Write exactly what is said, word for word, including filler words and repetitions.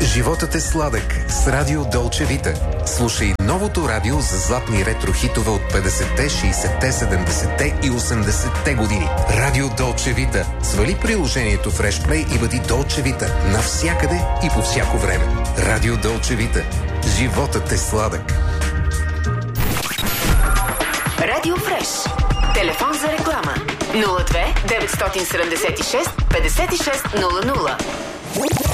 Животът е сладък с Радио Долче Вита. Слушай новото радио за златни ретро хитове от петдесетте, шейсетте, седемдесетте и осемдесетте години. Радио Долче Вита. Свали приложението Fresh Play и бъди Долче Вита навсякъде и по всяко време. Радио Долче Вита. Животът е сладък. Радио Фреш. Телефон за реклама нула две деветстотин седемдесет и шест петдесет и шест нула нула.